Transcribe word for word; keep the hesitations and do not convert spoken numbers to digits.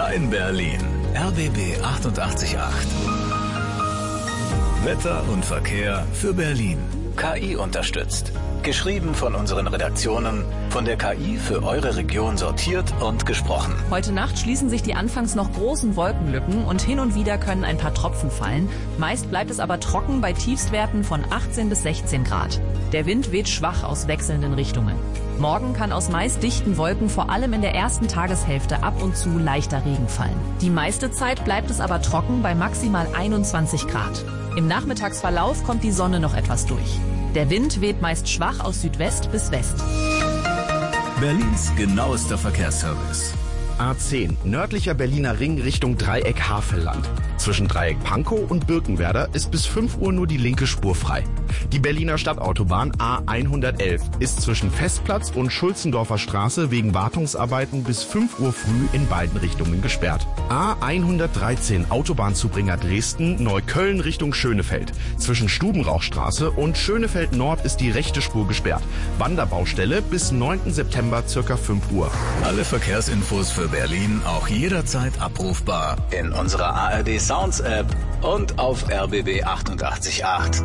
Dein Berlin. R B B achtundachtzig Komma acht. Wetter und Verkehr für Berlin. K I unterstützt. Geschrieben von unseren Redaktionen, von der K I für eure Region sortiert und gesprochen. Heute Nacht schließen sich die anfangs noch großen Wolkenlücken und hin und wieder können ein paar Tropfen fallen. Meist bleibt es aber trocken bei Tiefstwerten von achtzehn bis sechzehn Grad. Der Wind weht schwach aus wechselnden Richtungen. Morgen kann aus meist dichten Wolken vor allem in der ersten Tageshälfte ab und zu leichter Regen fallen. Die meiste Zeit bleibt es aber trocken bei maximal einundzwanzig Grad. Im Nachmittagsverlauf kommt die Sonne noch etwas durch. Der Wind weht meist schwach aus Südwest bis West. Berlins genauester Verkehrsservice. A zehn, nördlicher Berliner Ring Richtung Dreieck Havelland. Zwischen Dreieck Pankow und Birkenwerder ist bis fünf Uhr nur die linke Spur frei. Die Berliner Stadtautobahn A hundertelf ist zwischen Festplatz und Schulzendorfer Straße wegen Wartungsarbeiten bis fünf Uhr früh in beiden Richtungen gesperrt. A hundertdreizehn Autobahnzubringer Dresden, Neukölln Richtung Schönefeld. Zwischen Stubenrauchstraße und Schönefeld Nord ist die rechte Spur gesperrt. Wanderbaustelle bis neunten September circa fünf Uhr. Alle Verkehrsinfos für Berlin auch jederzeit abrufbar in unserer A R D Sounds App und auf R B B achtundachtzig Komma acht.